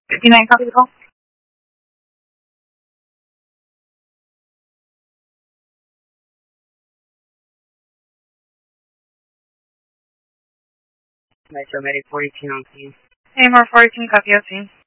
59, copy the call. Metro Medic 42 on scene. AMR 42, copy, on scene.